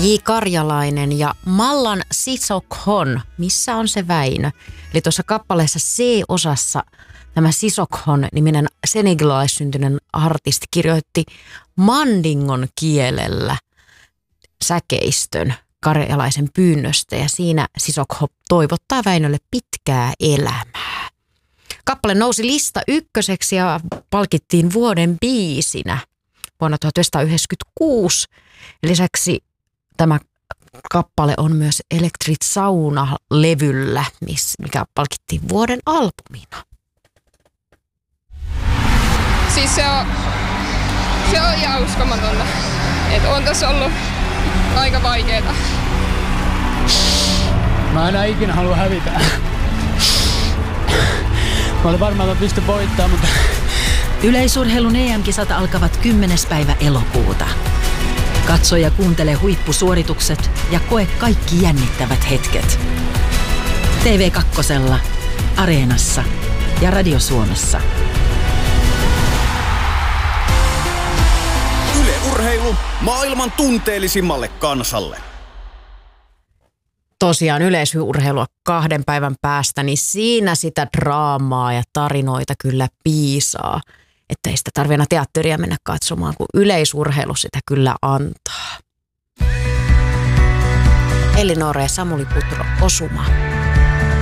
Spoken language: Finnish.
J. Karjalainen ja Mallan Sisokhon, missä on se Väinö? Eli tuossa kappaleessa C-osassa tämä Sisokhon niminen senegalaissyntyinen artisti kirjoitti mandingon kielellä säkeistön karjalaisen pyynnöstä ja siinä Sisokho toivottaa Väinölle pitkää elämää. Kappale nousi lista ykköseksi ja palkittiin vuoden biisinä vuonna 1996. Lisäksi tämä kappale on myös Electric Sauna-levyllä, mikä palkittiin vuoden albumina. Siis se on ihan uskomatonta. Että on tässä ollut aika vaikeeta. Mä enää ikinä halua hävitä. Mä olin varmaan, että mä pystyn voittamaan, mutta... Yleisurheilun EM-kisat alkavat 10. päivä elokuuta. Katso ja kuuntele huippusuoritukset ja koe kaikki jännittävät hetket. TV2, Areenassa ja Radio Suomessa. Yle Urheilu maailman tunteellisimmalle kansalle. Tosiaan yleisurheilua 2 päivän päästä, niin siinä sitä draamaa ja tarinoita kyllä piisaa. Että ei sitä tarvitse aina teatteria mennä katsomaan, kun yleisurheilu sitä kyllä antaa. Elinore ja Samuli Putro, Osuma.